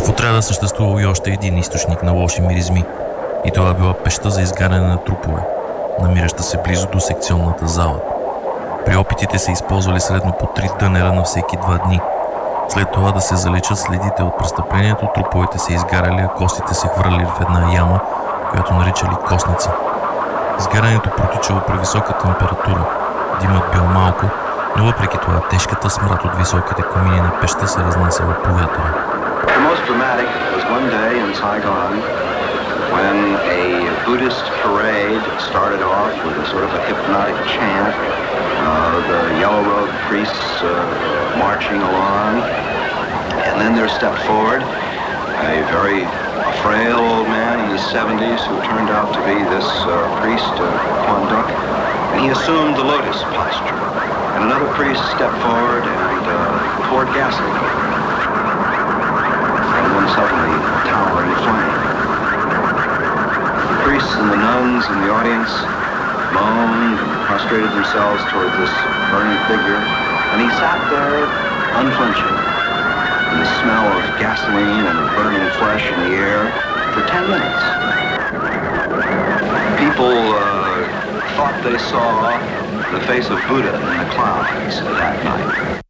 В отряда съществувал и още един източник на лоши миризми. И това била пещта за изгаряне на трупове, намираща се близо до секционната зала. При опитите се използвали средно по 3 дънера на всеки 2 дни. След това да се заличат следите от престъплението, труповете се изгаряли, а костите се хвърли в една яма, която наричали костница. Изгарянето протичало при висока температура. Димът бил малко, но въпреки това тежката смрад от високите комини на пещта се разнасяла по вятъра. The most dramatic was one day in Saigon when a Buddhist parade started off with a sort of a hypnotic chant, the yellow-robed priests marching along, and then there stepped forward a very frail old man in his 70s who turned out to be this priest, Quan Duc, and he assumed the lotus posture. And another priest stepped forward and poured gasoline. And then suddenly, a tower in flame. The priests and the nuns in the audience moaned and prostrated themselves toward this burning figure, and he sat there unflinching in the smell of gasoline and burning flesh in the air for 10 minutes. People thought they saw the face of Buddha in the clouds that night.